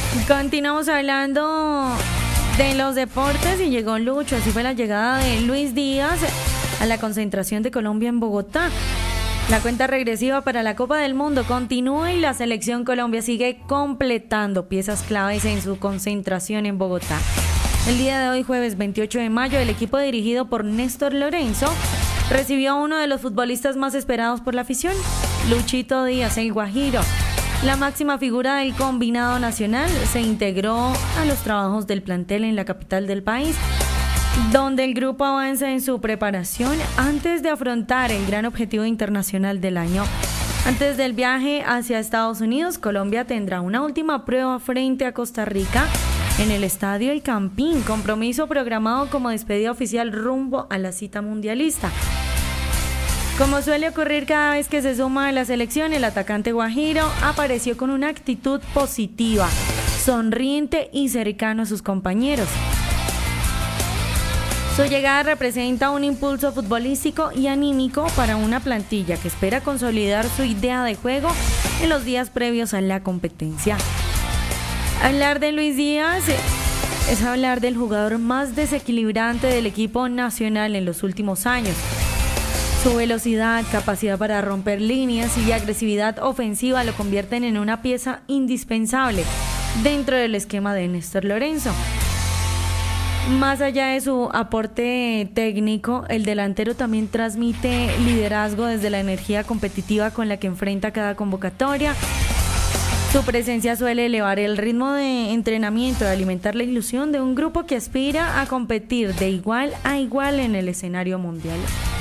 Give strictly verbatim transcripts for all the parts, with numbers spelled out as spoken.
Continuamos hablando de los deportes y llegó Lucho. Así fue la llegada de Luis Díaz a la concentración de Colombia en Bogotá. La cuenta regresiva para la Copa del Mundo continúa y la selección Colombia sigue completando piezas claves en su concentración en Bogotá. El día de hoy, jueves veintiocho de mayo, el equipo dirigido por Néstor Lorenzo recibió a uno de los futbolistas más esperados por la afición, Luchito Díaz, el Guajiro. La máxima figura del combinado nacional se integró a los trabajos del plantel en la capital del país, donde el grupo avanza en su preparación antes de afrontar el gran objetivo internacional del año. Antes del viaje hacia Estados Unidos, Colombia tendrá una última prueba frente a Costa Rica en el Estadio El Campín, compromiso programado como despedida oficial rumbo a la cita mundialista. Como suele ocurrir cada vez que se suma a la selección, el atacante guajiro apareció con una actitud positiva, sonriente y cercano a sus compañeros. Su llegada representa un impulso futbolístico y anímico para una plantilla que espera consolidar su idea de juego en los días previos a la competencia. Hablar de Luis Díaz es hablar del jugador más desequilibrante del equipo nacional en los últimos años. Su velocidad, capacidad para romper líneas y agresividad ofensiva lo convierten en una pieza indispensable dentro del esquema de Néstor Lorenzo. Más allá de su aporte técnico, el delantero también transmite liderazgo desde la energía competitiva con la que enfrenta cada convocatoria. Su presencia suele elevar el ritmo de entrenamiento y alimentar la ilusión de un grupo que aspira a competir de igual a igual en el escenario mundial.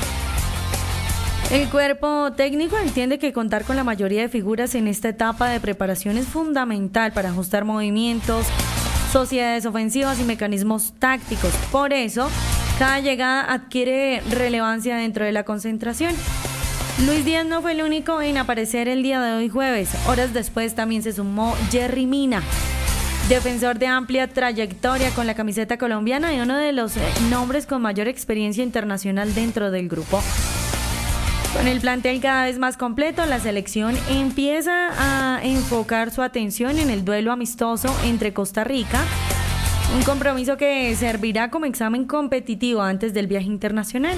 El cuerpo técnico entiende que contar con la mayoría de figuras en esta etapa de preparación es fundamental para ajustar movimientos, sociedades ofensivas y mecanismos tácticos. Por eso, cada llegada adquiere relevancia dentro de la concentración. Luis Díaz no fue el único en aparecer el día de hoy jueves. Horas después también se sumó Jerry Mina, defensor de amplia trayectoria con la camiseta colombiana y uno de los nombres con mayor experiencia internacional dentro del grupo. Con el plantel cada vez más completo, la selección empieza a enfocar su atención en el duelo amistoso entre Costa Rica, un compromiso que servirá como examen competitivo antes del viaje internacional.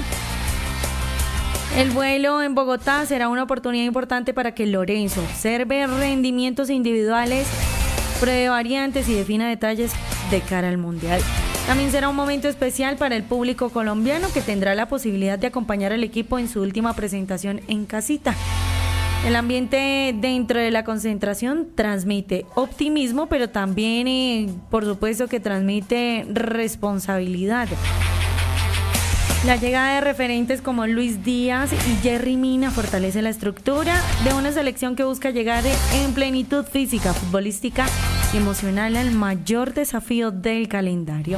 El vuelo en Bogotá será una oportunidad importante para que Lorenzo observe rendimientos individuales, pruebe variantes y defina detalles de cara al Mundial. También será un momento especial para el público colombiano, que tendrá la posibilidad de acompañar al equipo en su última presentación en casita. El ambiente dentro de la concentración transmite optimismo, pero también, eh, por supuesto, que transmite responsabilidad. La llegada de referentes como Luis Díaz y Jerry Mina fortalece la estructura de una selección que busca llegar en plenitud física, futbolística y emocional al mayor desafío del calendario.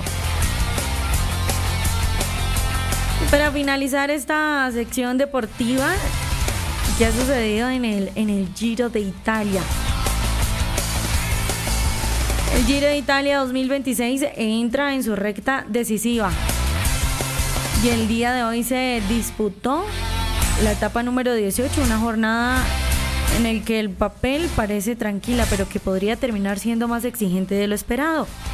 Para finalizar esta sección deportiva, ¿qué ha sucedido en el, en el Giro de Italia? El Giro de Italia dos mil veintiséis entra en su recta decisiva. Y el día de hoy se disputó la etapa número dieciocho, una jornada en la que el papel parece tranquila, pero que podría terminar siendo más exigente de lo esperado.